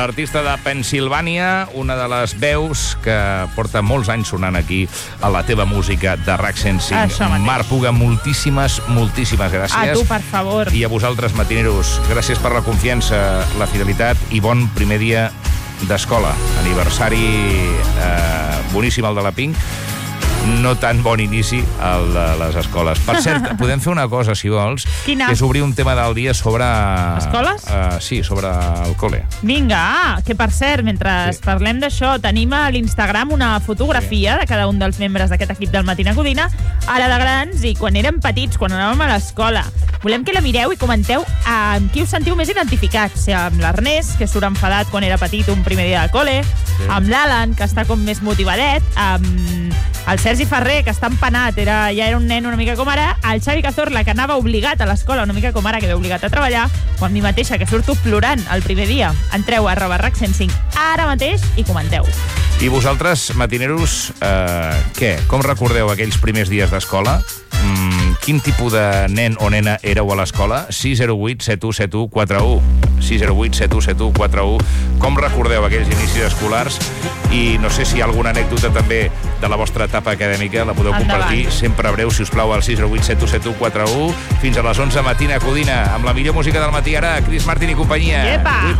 l'artista de Pensilvània, una de les veus que porta molts anys sonant aquí a la teva música de RAC 105. Mar Puga, moltíssimes gràcies. A tu, per favor. I a vosaltres, matineros, gràcies per la confiança, la fidelitat i bon primer dia d'escola. Aniversari boníssim el de la Pink. No tan bon inici al de les escoles. Per cert, podem fer una cosa, si vols. Quina? Que és obrir un tema del dia sobre... Escoles? Sí, sobre el col·le. Vinga, que per cert, mentre parlem d'això, tenim a l'Instagram una fotografia de cada un dels membres d'aquest equip del Matina Codina, ara de grans i quan érem petits, quan anàvem a l'escola. Volem que la mireu i comenteu amb qui us sentiu més identificats. Amb l'Ernest, que surt enfadat quan era petit un primer dia de col·le, amb l'Alan, que està com més motivadet, amb el Sergi Ferrer, que està empanat, ja era un nen una mica com ara, el Xavi Cazorla, que anava obligat a l'escola una mica com ara, que ve obligat a treballar, o amb mi mateixa, que surto plorant el primer dia. Entreu a @RAC105 ara mateix i comenteu. I vosaltres, matineros, què? Com recordeu aquells primers dies d'escola? Quin tipus de nen o nena éreu a l'escola? 608 7171 41. 608 7171 41. Com recordeu aquells inicis escolars? I no sé si hi ha alguna anècdota també de la vostra etapa acadèmica, la podeu compartir sempre breu, si us plau, al 608 7171 41. Fins a les 11, Matina Codina, amb la millor música del matí ara, Chris Martin i companyia. Iepa!